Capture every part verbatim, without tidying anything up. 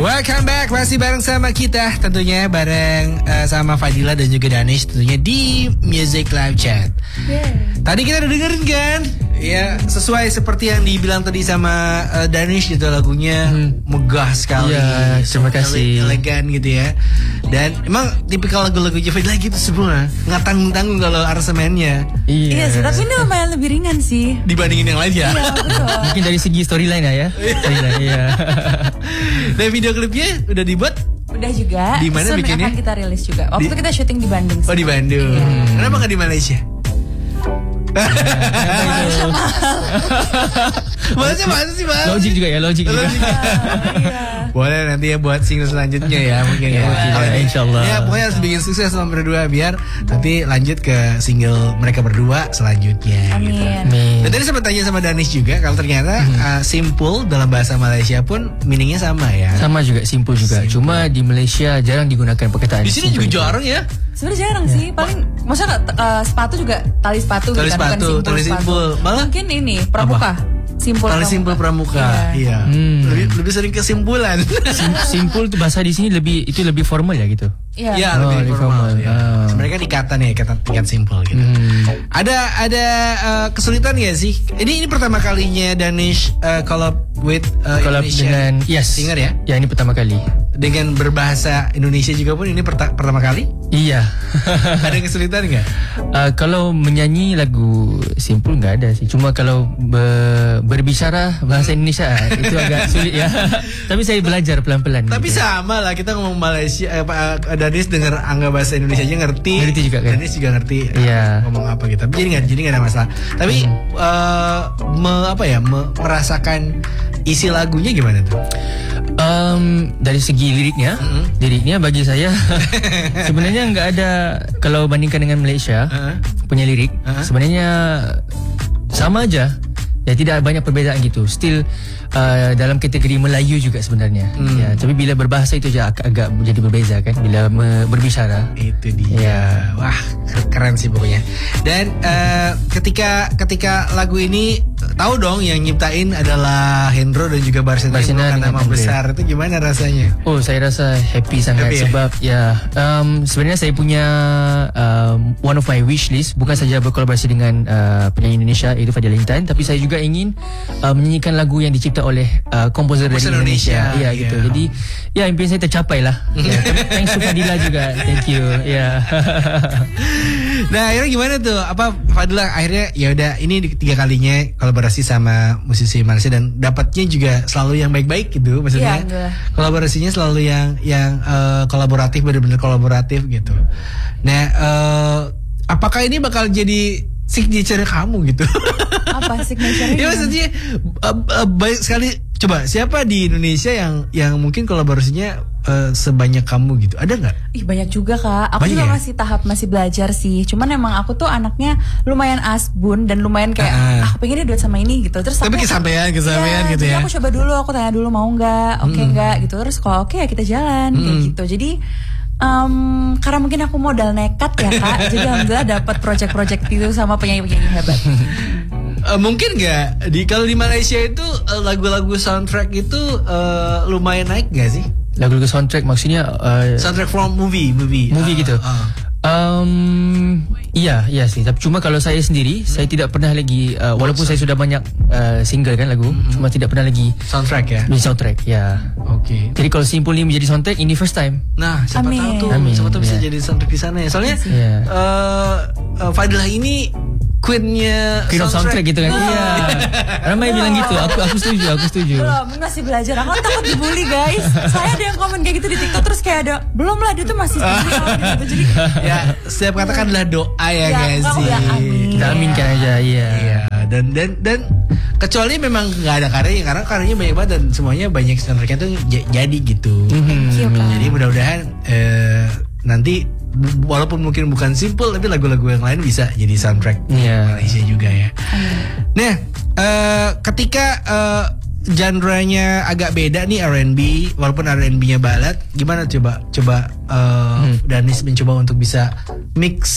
Welcome back, masih bareng sama kita, tentunya bareng uh, sama Fadila dan juga Danish, tentunya di Music Live Chat. Yeah. Tadi kita udah dengerin kan? Ya, sesuai seperti yang dibilang tadi sama uh, Danish gitu, lagunya hmm. megah sekali. Ya, terima kasih. Elegan gitu ya. Dan emang tipikal lagu-lagu Fadila gitu semua, nggak tanggung-tanggung kalau aransemennya. Iya, iya sih, tapi ini lumayan lebih ringan sih dibandingin yang lain ya. Iya, betul. Mungkin dari segi storyline ya. Storyline, iya. Dan video klipnya udah dibuat? Udah juga. Di mana bikinnya? Akan kita rilis juga. Waktu itu kita syuting di Bandung sih. Oh, di Bandung. Yeah. Kenapa nggak di Malaysia? Maksudnya mana sih Bang? Logik juga ya, logik juga. Iya. Boleh nanti ya buat single selanjutnya ya mungkin ya. Ya, insyaallah. Ya pokoknya harus bikin sukses sama berdua biar nanti lanjut ke single mereka berdua selanjutnya. Amin. Gitu. Amin. Dan tadi sempat tanya sama Danish juga kalau ternyata hmm. uh, simple dalam bahasa Malaysia pun meaningnya sama ya. Sama juga, simple juga. Simple. Cuma di Malaysia jarang digunakan perkataan. Di sini juga jarang ya. Sebenarnya jarang ya. sih, paling maksudnya uh, sepatu juga tali sepatu, tali gitu, sepatu, bukan tali simpul. Malah mungkin ini pramuka. Simpul tali simpul pramuka. Iya. iya. Hmm. Lebih lebih sering kesimpulan. Sim, simpul itu bahasa di sini lebih itu lebih formal ya gitu. Iya, ya, oh, lebih formal. Ya. Oh. Sebenarnya kan ikatan ya, ikatan tingkat simpul gitu. Hmm. Ada ada uh, kesulitan ya sih? Ini ini pertama kalinya Danish uh, collab with uh, collab Indonesia dengan yes. singer ya? Ya, ini pertama kali. Dengan berbahasa Indonesia juga pun ini perta- pertama kali? Iya. Ada kesulitan nggak? Uh, kalau menyanyi lagu simpul nggak ada sih. Cuma kalau be- berbicara bahasa Indonesia itu agak sulit ya. Tapi saya belajar pelan-pelan. Tapi gitu. Sama lah, kita ngomong Malaysia, eh, Pak Danis dengar angga bahasa Indonesia aja ngerti. Ngerti juga kan? Danis juga ngerti. Iya. Ngomong apa gitu. Jadi nggak, jadi nggak ada masalah. Tapi hmm. uh, me, apa ya, me, merasakan isi lagunya gimana tuh? Um, dari segi liriknya, mm-hmm. liriknya bagi saya sebenarnya nggak ada, kalau bandingkan dengan Malaysia uh-huh. punya lirik, uh-huh. sebenarnya sama aja. Ya, tidak banyak perbezaan gitu. Still uh, dalam kategori Melayu juga sebenarnya. Hmm. Ya, tapi bila berbahasa itu aja agak, agak menjadi berbeza kan bila me- berbicara. Itu dia. Ya. Wah, keren sih pokoknya. Dan uh, ketika ketika lagu ini tahu dong yang nyiptain adalah Hendro dan juga Barsina yang nama besar, itu gimana rasanya? Oh, saya rasa happy sangat happy, sebab ya, ya um, sebenarnya saya punya um, one of my wish list bukan saja berkolaborasi dengan uh, penyanyi Indonesia iaitu Fadila Intan, tapi saya juga ingin uh, menyanyikan lagu yang dicipta oleh uh, komposer dari Indonesia. Ya, yeah. gitu. Jadi ya, impian saya tercapai lah. Ya, thanks to Fadila juga. Thank you. Ya. Nah, akhirnya gimana tuh? Apa Fadila akhirnya ya udah ini tiga kalinya kolaborasi sama musisi Malaysia dan dapatnya juga selalu yang baik-baik gitu, maksudnya. Ya, kolaborasinya selalu yang yang uh, kolaboratif, benar-benar kolaboratif gitu. Nah, uh, apakah ini bakal jadi signature kamu gitu? Apa signature? Ya maksudnya uh, uh, baik sekali. Coba siapa di Indonesia yang yang mungkin kolaborasinya uh, sebanyak kamu gitu? Ada nggak? Ih, banyak juga Kak. Aku banyak juga ya? Masih tahap masih belajar sih. Cuman emang aku tuh anaknya lumayan asbun dan lumayan kayak ah, ah pengennya duet sama ini gitu. Terus tapi kesampaian kesampaian ya, gitu ya. Aku coba dulu, aku tanya dulu mau nggak, oke okay, hmm. nggak gitu. Terus kalau oke okay, ya kita jalan hmm. kayak gitu. Jadi Um, karena mungkin aku modal nekat ya Kak, jadi alhamdulillah dapat project-project itu sama penyanyi-penyanyi hebat. Uh, mungkin nggak di kalau di Malaysia itu uh, lagu-lagu soundtrack itu uh, lumayan naik nggak sih? Lagu-lagu soundtrack maksudnya uh, soundtrack from movie, movie, movie uh, gitu. Uh. Um, iya, iya sih. Tapi cuma kalau saya sendiri, hmm. saya tidak pernah lagi, uh, walaupun saya sudah banyak uh, single kan lagu, hmm. cuma tidak pernah lagi soundtrack ya. Di soundtrack, ya. Oke. Okay. Jadi kalau Simpul ini menjadi soundtrack, ini first time. Nah, siapa Amin. tahu tuh, Amin. siapa tahu bisa yeah. jadi soundtrack di sana ya. Soalnya yeah. uh, uh, Fadilah ini Queen-nya Queen of soundtrack gitu kan. Iya. Ramai bilang gitu. Aku aku setuju, aku setuju. Belum, masih belajar. Aku takut dibully, guys. Saya ada yang komen kayak gitu di TikTok terus kayak ada, belum lah dia tuh masih gitu. Jadi ya, setiap kata kan adalah doa ya, ya guys sih. Ya, amin. Kita aminkan aja, iya. Iya, dan dan dan kecuali memang nggak ada karyanya, karena karyanya banyak banget dan semuanya banyak soundtracknya tuh j- jadi gitu. Thank you, jadi mudah-mudahan eh, nanti walaupun mungkin bukan simple tapi lagu-lagu yang lain bisa jadi soundtrack yeah. Malaysia juga ya. Mm. Nah, uh, ketika uh, genre-nya agak beda nih R and B, walaupun R and B-nya ballad, gimana coba coba uh, hmm. Danis mencoba untuk bisa mix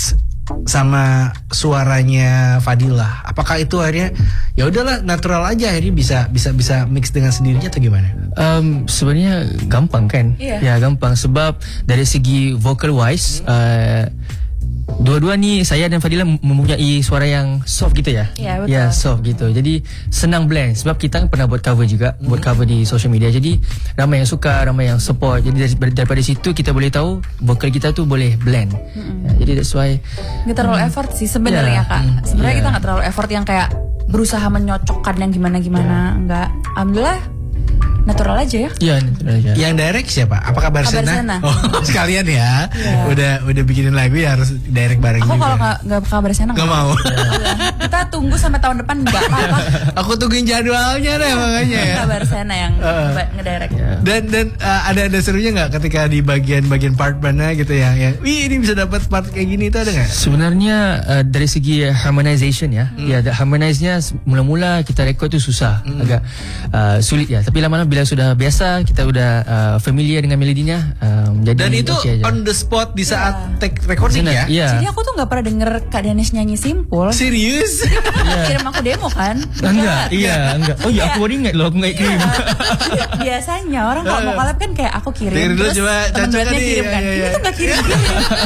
sama suaranya Fadila. Apakah itu akhirnya ya udahlah natural aja akhirnya bisa bisa bisa mix dengan sendirinya atau gimana? Um, sebenarnya gampang kan? Yeah. Ya gampang sebab dari segi vocal wise hmm. uh, dua-dua ni saya dan Fadila mempunyai suara yang soft gitu ya. Ya, betul. Ya soft gitu. Jadi senang blend sebab kita pernah buat cover juga, hmm. buat cover di social media. Jadi ramai yang suka, ramai yang support. Jadi dari, daripada situ kita boleh tahu vokal kita tu boleh blend. Hmm. Ya, jadi that's why nggak terlalu hmm. effort sih sebenarnya yeah. Kak. Sebenarnya yeah. kita nggak terlalu effort yang kayak berusaha menyocokkan yang gimana-gimana. Enggak. Alhamdulillah natural aja ya. Iya, natural aja. Yang direct siapa? Apa Kabar Sena? Oh, sekalian ya. Yeah. Udah udah bikinin lagu ya harus direct bareng aku juga. Aku kalau nggak Kabar Sena nggak mau. Kita tunggu sampai tahun depan nggak apa-apa. Aku tungguin jadwalnya deh makanya ya. Kabar Sena yang uh, ngedirect. Yeah. Dan dan uh, ada ada serunya nggak ketika di bagian-bagian part mana gitu ya? Yang wih ini bisa dapat part kayak gini itu ada nggak? Sebenarnya uh, dari segi harmonization ya, hmm. ya harmonize-nya mula-mula kita record tu susah, hmm. agak uh, sulit ya. Tapi lama-lama bila sudah biasa, kita udah uh, familiar dengan melodinya. Um, jadi dan itu okay on the spot di saat yeah. take recording ya? Yeah. Jadi aku tuh nggak pernah denger Kak Danis nyanyi Simple. Serius? Yeah. Kirim aku demo kan? Enggak, iya enggak. Oh iya, aku baru ingat loh, aku nggak kirim. Biasanya orang kalau mau collab kan kayak aku kirim, Kirim terus coba, temen duetnya kirim kan. Ya, ya, ya. Dia tuh nggak kirim-kirim.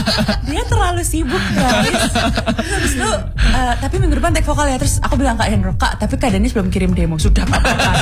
Dia terlalu sibuk guys. Terus habis itu, uh, tapi minggu depan take vokal ya. Terus aku bilang Kak Hendro, Kak, tapi Kak Danis belum kirim demo. Sudah apa-apa.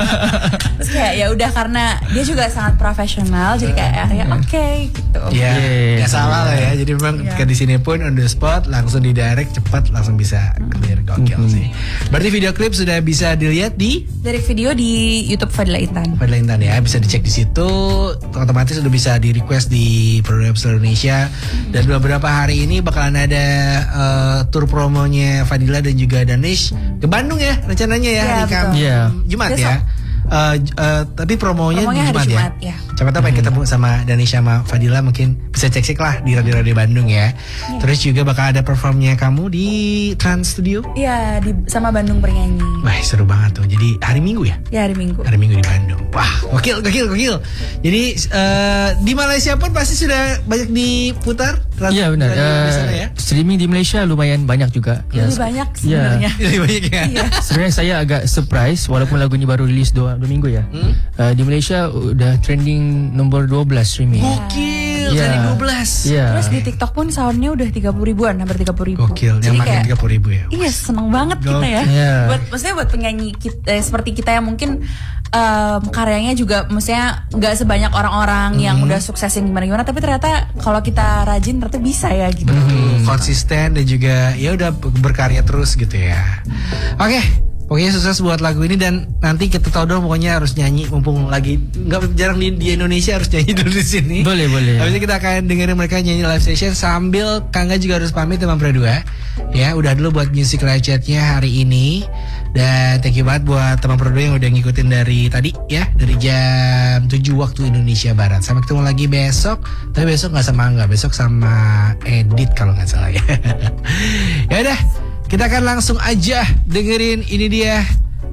Terus kayak ya udah karena dia juga sangat profesional, jadi kayak akhirnya oke okay, gitu. Iya, yeah, nggak salah lah ya. Jadi memang yeah. di sini pun on the spot, langsung di direct cepat, langsung bisa clear, gokil mm-hmm. sih. Berarti video klip sudah bisa dilihat di dari video di YouTube Fadila Intan. Fadila Intan ya, bisa dicek di situ. Otomatis sudah bisa di request di program seluruh Indonesia. Dan beberapa hari ini bakalan ada uh, tour promonya Fadila dan juga Danish ke Bandung ya rencananya ya, yeah, hari Kamis yeah. Jumat Besok. ya. Uh, uh, tapi promonya, promonya Jumat, hari Jumat ya. ya. Coba tahu pengen ketemu sama Danish sama Fadila, mungkin bisa cek-cek lah di radio-radio Bandung ya. Yeah. Terus juga bakal ada performnya kamu di Trans Studio. Iya, di sama Bandung Bernyanyi. Wah, seru banget tuh. Jadi hari Minggu ya? Ya, hari Minggu. Hari Minggu di Bandung. Wah, gokil, gokil, gokil. Jadi uh, di Malaysia pun pasti sudah banyak diputar. Iya benar. Uh, ya? Streaming di Malaysia lumayan banyak juga. Lebih ya, banyak sebenarnya. Ya. Lebih banyak ya. Iya. Sebenarnya saya agak surprise walaupun lagu ini baru rilis dua, dua minggu ya. Hmm? Uh, di Malaysia udah trending nomor dua belas streaming. Gokil, yeah. trending dua belas. Yeah. Terus di TikTok pun soundnya udah tiga puluh ribuan, hampir tiga puluh ribu. Gokil, yang makin tiga puluh ribu ya. Iya, seneng banget Gokil. Kita ya. Yeah. Buat maksudnya buat penyanyi kita, eh, seperti kita yang mungkin um, karyanya juga maksudnya nggak sebanyak orang-orang hmm. yang udah suksesin gimana-gimana, tapi ternyata kalau kita rajin ternyata bisa ya gitu. Hmm, konsisten dan juga ya udah berkarya terus gitu ya. Oke, okay, pokoknya sukses buat lagu ini dan nanti kita tahu dong pokoknya harus nyanyi mumpung lagi nggak jarang di, di Indonesia harus nyanyi dulu di sini. Boleh boleh. Habis itu kita akan dengerin mereka nyanyi live session sambil Kangga juga harus pamit sama Berdua. Ya udah dulu buat music live chatnya hari ini. Dan thank you banget buat teman Berdua yang udah ngikutin dari tadi ya, dari jam tujuh waktu Indonesia Barat. Sampai ketemu lagi besok. Tapi besok nggak sama Angga, besok sama Edit kalau nggak salah ya. Ya udah, kita akan langsung aja dengerin ini dia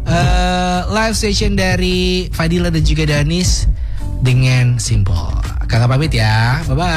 uh, live session dari Fadila dan juga Danis dengan Simple. Kakak pamit ya, bye bye.